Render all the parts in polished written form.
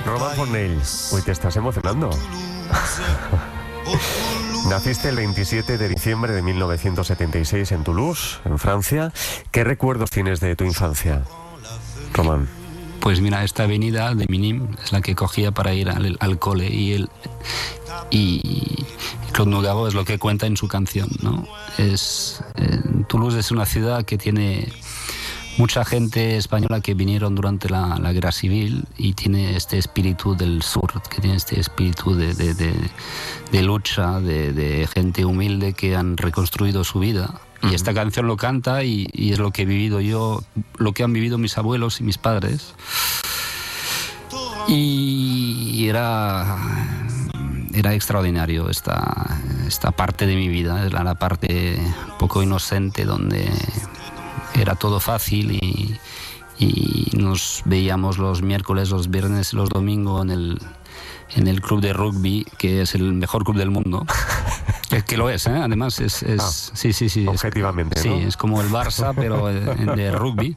Roman Fornell, hoy te estás emocionando. Naciste el 27 de diciembre de 1976 en Toulouse, en Francia. ¿Qué recuerdos tienes de tu infancia, Roman? Pues mira, esta avenida de Minim es la que cogía para ir al cole y Claude Nougaro es lo que cuenta en su canción, ¿no? Toulouse es una ciudad que tiene mucha gente española que vinieron durante la guerra civil y tiene este espíritu del sur, que tiene este espíritu de lucha, de gente humilde que han reconstruido su vida. Y esta canción lo canta y es lo que he vivido yo, lo que han vivido mis abuelos y mis padres. Y era extraordinario esta parte de mi vida, era la parte un poco inocente donde era todo fácil y nos veíamos los miércoles, los viernes y los domingos en el club de rugby, que es el mejor club del mundo. Que lo es, ¿eh? Además sí. Objetivamente, Sí, ¿no? es como el Barça, pero de rugby.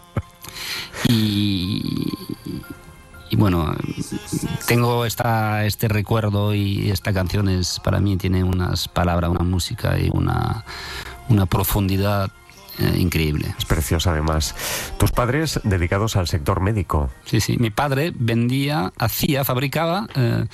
Y bueno, tengo este recuerdo y esta canción para mí tiene unas palabras, una música y una profundidad increíble. Es preciosa además. Tus padres dedicados al sector médico. Sí. Mi padre fabricaba...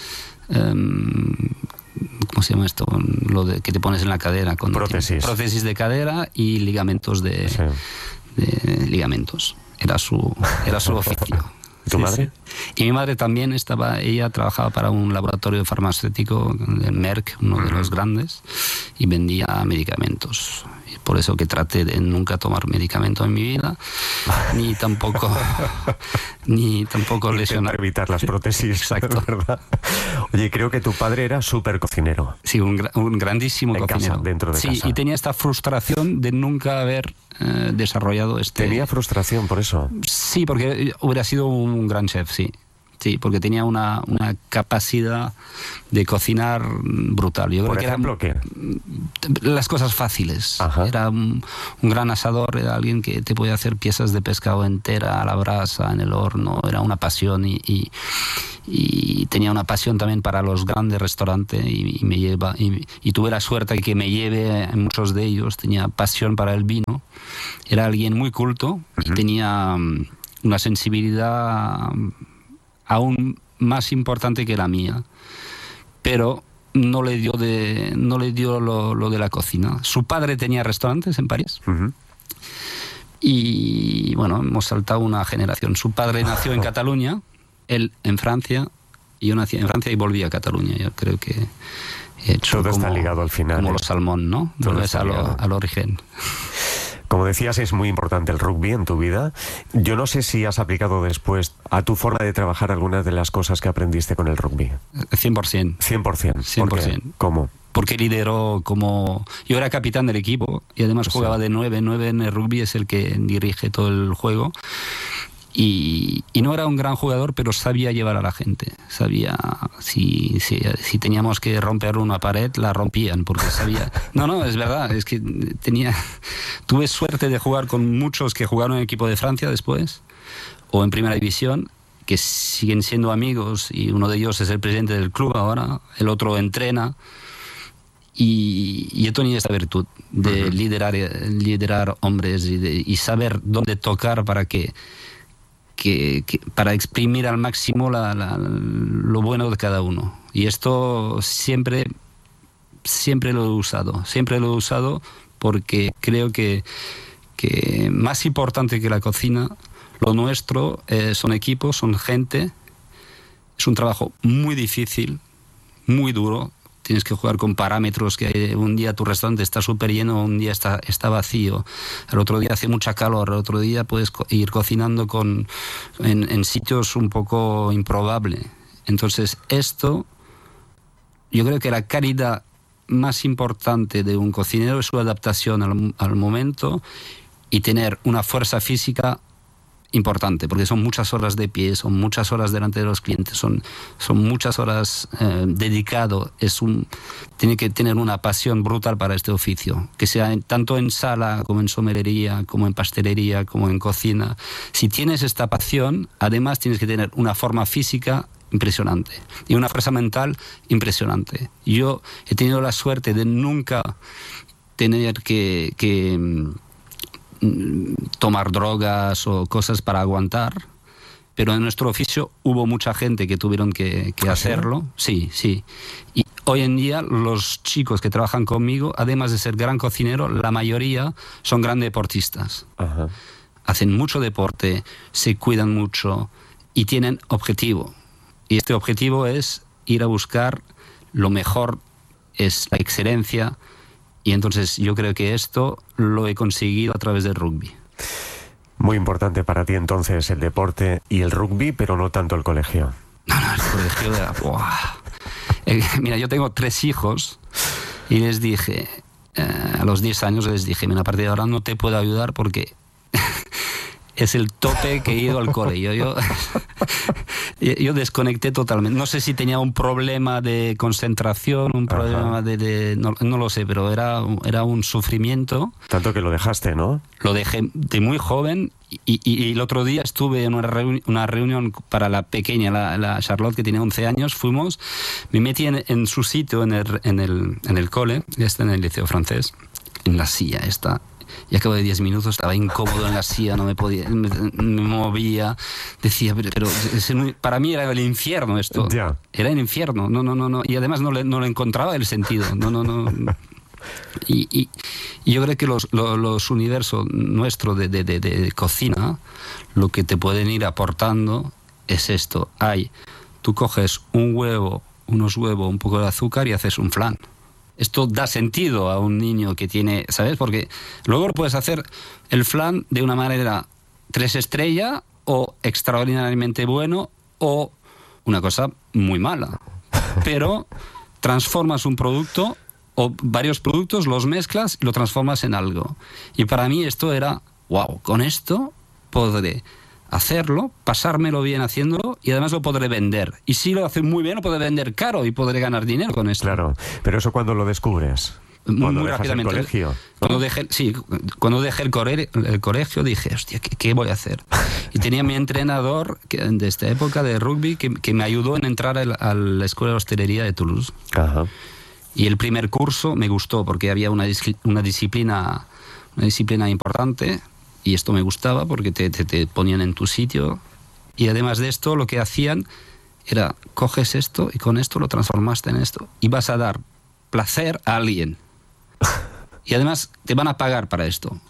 ¿cómo se llama esto? Lo que te pones en la cadera. Prótesis. Prótesis de cadera y ligamentos de ligamentos. Era su oficio. ¿Y tu madre? Sí. Y mi madre también ella trabajaba para un laboratorio farmacéutico de Merck, uno de los grandes, y vendía medicamentos. Y por eso que traté de nunca tomar medicamento en mi vida, ni tampoco lesionar. Evitar las prótesis. Exacto. ¿Verdad? Oye, creo que tu padre era súper cocinero. Sí, un grandísimo cocinero. Casa, dentro de casa. Sí, y tenía esta frustración de nunca haber desarrollado ¿Tenía frustración por eso? Sí, porque hubiera sido un gran chef, sí. Sí, porque tenía una capacidad de cocinar brutal. Yo creo ¿Por ejemplo qué? Las cosas fáciles. Ajá. Era un gran asador, era alguien que te podía hacer piezas de pescado entera a la brasa, en el horno. Era una pasión y tenía una pasión también para los grandes restaurantes y tuve la suerte de que me lleve en muchos de ellos. Tenía pasión para el vino. Era alguien muy culto y tenía una sensibilidad aún más importante que la mía, pero no le dio lo de la cocina. Su padre tenía restaurantes en París. Y bueno, hemos saltado una generación. Su padre nació en Cataluña, él en Francia, y yo nací en Francia y volví a Cataluña. Yo creo que he hecho todo está ligado al final. Como los salmón, ¿no? Volves al origen. Como decías, es muy importante el rugby en tu vida. Yo no sé si has aplicado después a tu forma de trabajar algunas de las cosas que aprendiste con el rugby. 100%. 100%. ¿Por qué? ¿Cómo? Porque lideró como... Yo era capitán del equipo y además jugaba de 9. 9 en el rugby es el que dirige todo el juego. Y no era un gran jugador, pero sabía llevar a la gente. Sabía, si teníamos que romper una pared, la rompían, porque sabía... No, es verdad, es que tuve suerte de jugar con muchos que jugaron en el equipo de Francia después, o en Primera División, que siguen siendo amigos, y uno de ellos es el presidente del club ahora, el otro entrena, y yo tenía esta virtud de liderar hombres y saber dónde tocar para para exprimir al máximo lo bueno de cada uno. Y esto siempre lo he usado porque creo que más importante que la cocina, lo nuestro son equipos, son gente. Es un trabajo muy difícil, muy duro. Tienes que jugar con parámetros que un día tu restaurante está súper lleno, un día está vacío, el otro día hace mucha calor, el otro día puedes ir cocinando en sitios un poco improbables. Entonces esto, yo creo que la calidad más importante de un cocinero es su adaptación al momento y tener una fuerza física importante, porque son muchas horas de pie, son muchas horas delante de los clientes, son muchas horas dedicado. Tiene que tener una pasión brutal para este oficio, que sea tanto en sala como en somelería, como en pastelería, como en cocina. Si tienes esta pasión, además tienes que tener una forma física impresionante y una fuerza mental impresionante. Yo he tenido la suerte de nunca tener que tomar drogas o cosas para aguantar, pero en nuestro oficio hubo mucha gente que tuvieron que hacerlo. Sí, sí. Y hoy en día los chicos que trabajan conmigo, además de ser gran cocinero, la mayoría son grandes deportistas. Ajá. Hacen mucho deporte, se cuidan mucho y tienen objetivo. Y este objetivo es ir a buscar lo mejor, es la excelencia. Y entonces yo creo que esto lo he conseguido a través del rugby. Muy importante para ti entonces el deporte y el rugby, pero no tanto el colegio. No, el colegio era... Mira, yo tengo 3 hijos y les dije, a los 10 años les dije, mira, a partir de ahora no te puedo ayudar porque es el tope que he ido al cole. Yo desconecté totalmente. No sé si tenía un problema de concentración, un problema no lo sé, pero era un sufrimiento. Tanto que lo dejaste, ¿no? Lo dejé de muy joven y el otro día estuve en una reunión para la pequeña, la Charlotte, que tiene 11 años. Me metí en su sitio en el cole, en el liceo francés, en la silla esta. Y a cabo de 10 minutos estaba incómodo en la silla, no me podía, me movía, decía, pero para mí era el infierno esto. Ya. Era el infierno, no. Y además no le encontraba el sentido, no. Y yo creo que los universos nuestros de cocina, lo que te pueden ir aportando es esto. Tú coges unos huevos, un poco de azúcar y haces un flan. Esto da sentido a un niño que tiene, ¿sabes? Porque luego puedes hacer el flan de una manera 3 estrellas o extraordinariamente bueno o una cosa muy mala. Pero transformas un producto o varios productos, los mezclas y lo transformas en algo. Y para mí esto era, wow, con esto podré hacerlo, pasármelo bien haciéndolo y además lo podré vender. Y si lo hace muy bien, lo podré vender caro y podré ganar dinero con esto. Claro, pero eso cuando lo descubres. Muy rápidamente. El colegio, ¿no? Cuando dejé el colegio dije, hostia, ¿qué voy a hacer? Y tenía mi entrenador de esta época de rugby que me ayudó en entrar a la Escuela de Hostelería de Toulouse. Ajá. Y el primer curso me gustó porque había una disciplina importante. Y esto me gustaba porque te ponían en tu sitio. Y además de esto, lo que hacían era, coges esto y con esto lo transformaste en esto. Y vas a dar placer a alguien. Y además te van a pagar para esto.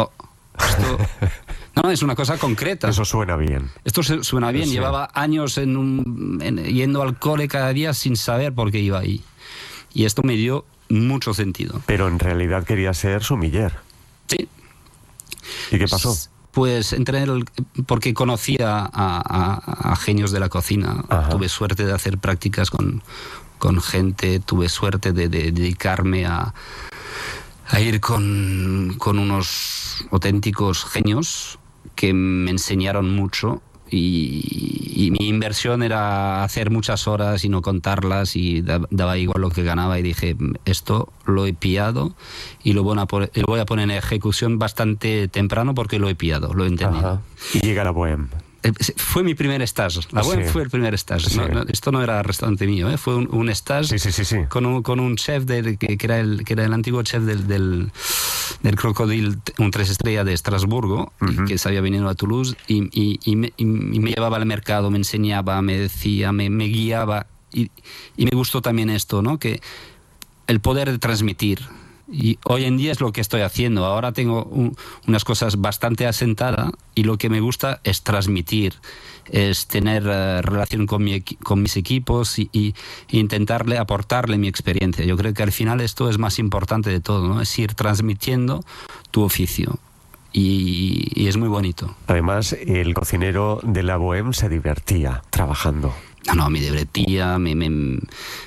No, es una cosa concreta. Eso suena bien. Esto suena bien. Sí. Llevaba años yendo al cole cada día sin saber por qué iba ahí. Y esto me dio mucho sentido. Pero en realidad quería ser sumiller. Sí. ¿Y qué pasó? Pues entré porque conocía a genios de la cocina. Ajá. Tuve suerte de hacer prácticas con gente, tuve suerte de dedicarme a ir con unos auténticos genios que me enseñaron mucho. Y mi inversión era hacer muchas horas y no contarlas y daba igual lo que ganaba y dije, esto lo he pillado y lo voy a poner en ejecución bastante temprano porque lo he pillado, lo he entendido. Ajá. Y llega la Bohème. Fue mi primer stage. La Bohème fue el primer stage. Sí. Esto no era restaurante mío, ¿eh? Fue un stage con un chef que era el antiguo chef del Crocodile, un 3 estrellas de Estrasburgo, y que se había venido a Toulouse y me llevaba al mercado, me enseñaba, me decía, me guiaba y me gustó también esto, ¿no? Que el poder de transmitir. Y hoy en día es lo que estoy haciendo. Ahora tengo unas cosas bastante asentadas y lo que me gusta es transmitir, es tener relación con mis equipos y intentarle aportarle mi experiencia. Yo creo que al final esto es más importante de todo, ¿no? Es ir transmitiendo tu oficio y es muy bonito. Además, el cocinero de la Bohème se divertía trabajando. No, me divertía, me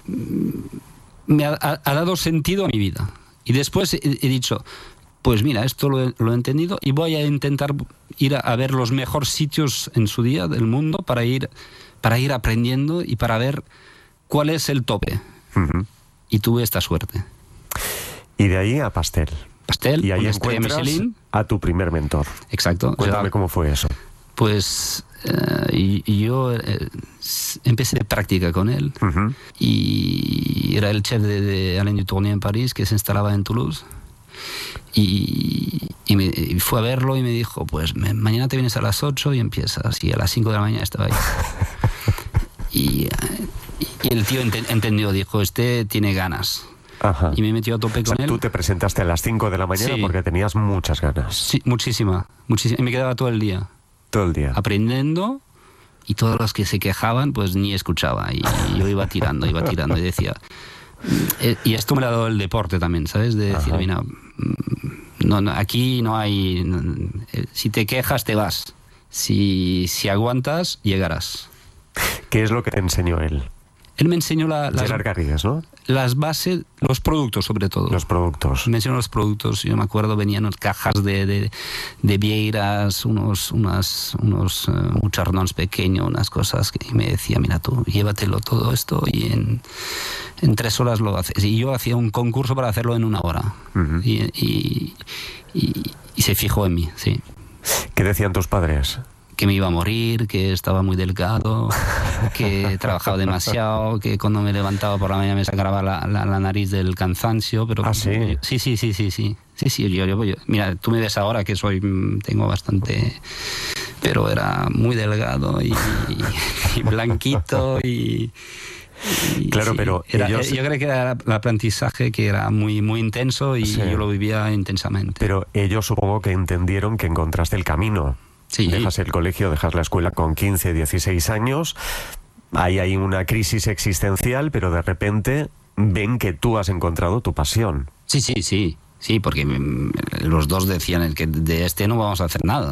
ha dado sentido a mi vida. Y después he dicho, pues mira, esto lo he entendido y voy a intentar ir a ver los mejores sitios en su día del mundo para ir aprendiendo y para ver cuál es el tope. Uh-huh. Y tuve esta suerte. Y de ahí a Pastel. Y ahí encuentras Michelin, a tu primer mentor. Exacto. Cuéntame cómo fue eso. Pues yo empecé de práctica con él. Y era el chef de Alain Dutournier en París, que se instalaba en Toulouse. Y fue a verlo y me dijo, pues mañana te vienes a las 8 y empiezas. Y a las 5 de la mañana estaba ahí. Y el tío entendió, dijo, este tiene ganas. Ajá. Y me metió a tope con él. Tú te presentaste a las 5 de la mañana porque tenías muchas ganas. Sí, muchísima. Y me quedaba todo el día. Todo el día. Aprendiendo, y todos los que se quejaban, pues ni escuchaba. Y yo iba tirando y decía... Y esto me lo ha dado el deporte también, ¿sabes? De decir, mira, no, aquí no hay... Si te quejas, te vas. Si aguantas, llegarás. ¿Qué es lo que te enseñó él? Él me enseñó Gerard Garrigues, ¿no? Las bases, los productos sobre todo. Los productos. Me enseñó los productos. Yo me acuerdo, venían cajas de vieiras, unos chardons pequeños, unas cosas, y me decía, mira tú, llévatelo todo esto y en 3 horas lo haces. Y yo hacía un concurso para hacerlo en 1 hora. Y se fijó en mí, sí. ¿Qué decían tus padres? Que me iba a morir, que estaba muy delgado, que trabajaba demasiado, que cuando me levantaba por la mañana me sacaba la nariz del cansancio. Pero sí. Sí, yo, mira, tú me ves ahora que tengo bastante, pero era muy delgado y blanquito claro, sí, pero yo creo que era el aprendizaje que era muy, muy intenso y yo lo vivía intensamente. Pero ellos supongo que entendieron que encontraste el camino. Sí. Dejas el colegio, dejas la escuela con 15, 16 años, hay una crisis existencial, pero de repente ven que tú has encontrado tu pasión. Sí, porque los dos decían que de este no vamos a hacer nada.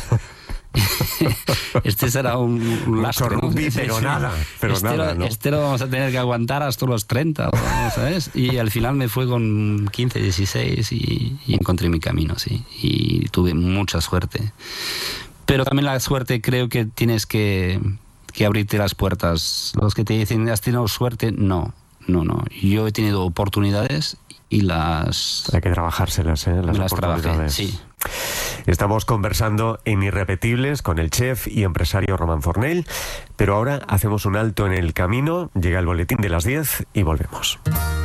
Este será un lastre, rugby, pero nada. ¿No? Este lo vamos a tener que aguantar hasta los 30, ¿sabes? Y al final me fue con 15, 16 y encontré mi camino, sí. Y tuve mucha suerte. Pero también la suerte, creo que tienes que abrirte las puertas. Los que te dicen, ¿has tenido suerte? No. Yo he tenido oportunidades y hay que trabajárselas, las oportunidades. Trabajé, sí. Estamos conversando en Irrepetibles con el chef y empresario Roman Fornell, pero ahora hacemos un alto en el camino, llega el boletín de las 10 y volvemos.